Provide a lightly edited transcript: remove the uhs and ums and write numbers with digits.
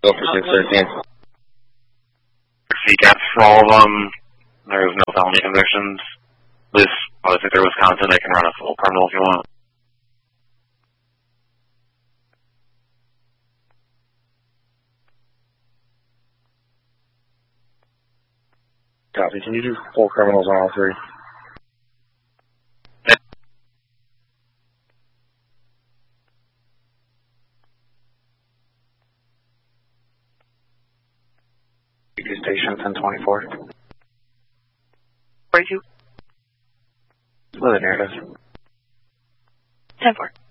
Go for 613. CCAP for all of them. There was no felony convictions. This, if they're Wisconsin, they can run a full criminal if you want. Copy. Can you do full criminals on all three? Yeah. Station 1024. 42. With a narrative. 10-4.